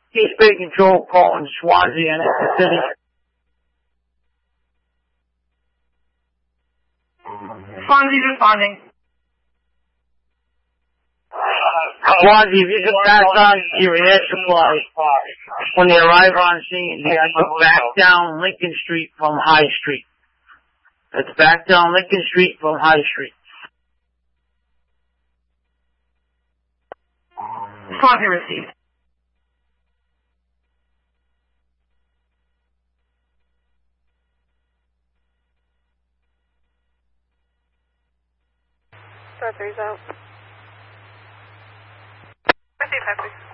East Bay Control calling Swansea and Exeter City. Swansea responding. Swansea, if you could pass on your air supply when they arrive on scene, they have to back down Lincoln Street from High Street. That's back down Lincoln Street from High Street. Swansea received. Star 3's out. Received, Happy.